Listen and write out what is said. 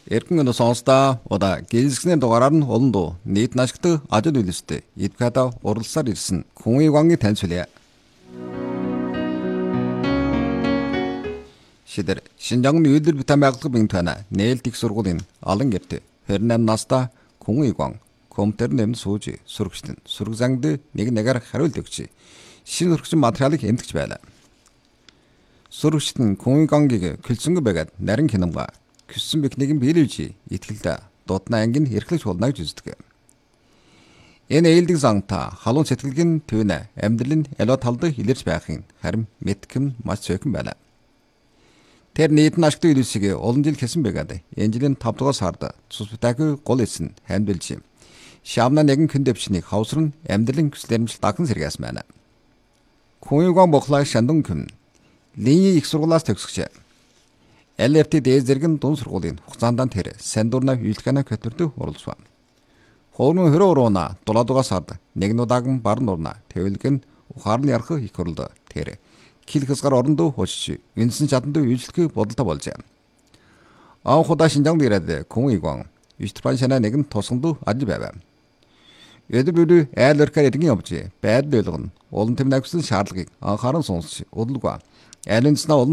Эргэн сонсдоо удаа гизгснэр дугаараар нь олон дуу нийт ашигтай ажил үйлстэй Ивкада уралсаар ирсэн хүн ивангийн танилцуулъя. Шидэр Шинжааны үйлдвэр битэн байгууллага бинтана нээлт их сургуулийн олон гэрт 28 настай хүн иван компьютер нэмэн сууж сурагчдын сураг зангид нэг хариулт өгч шинэ сурагчийн материалыг эмгэж байлаа. Сурагчдын хүн ивангийг külсэнгүй байгаад нарийн хинамга küssen бикнийг биелүүлж итгэлдэ дутна ангийн эрхлэж болно гэж үздэг. Энэ ээлдэг занта халуун сэтгэлгийн төвнө амьдралын ялуу талд илэрч байхын харин мэтгэм маш цөөхөн байна. Тэр нийтэн ашигтай үйлсийг олон жил хийсэн байгаад энэ жилийн 5 дугаар сард цусбитагийн гол эсэн хандвилж шавна нэгэн күндэвчнийг хавсрын амьдралын хүслэрэмжил дахин сэргээс байна. Хүнийгөө бохлаа шандун күн линий их сургуулиас төгсгчээ. LFT дээд зэргийн дунд сургуулийн хугацаанд тэр сандурна үйлчлэхэнэ көтөрдөг уралсваа. Хоорон хөрөө урууна дулаадугаа сард нэгэн удаагийн барн урна тэвэлгэн ухаарын ярах их хурлаа тэр кил хасгаар орондоо хожиж үнсэн чадандаа үйлчлэх бодолтой болжээ. Аав худаа Шинжаанд ирээд хүн иван Истрашана нэгэн тусганд ажил байв. Эдбүрэ айлэрхэр иргэн явж байд байлгын олон тэм навсан шаардлагыг анхааран сонсч удалгүй айлынснаа